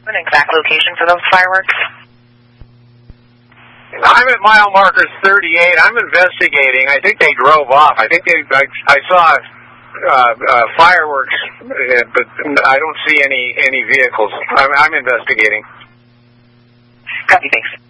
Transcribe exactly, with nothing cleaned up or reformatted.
An exact location for those fireworks? I'm at mile marker thirty-eight. I'm investigating. I think they drove off. I think they. I, I saw uh, uh, fireworks, uh, but I don't see any any vehicles. I'm, I'm investigating. Copy, thanks.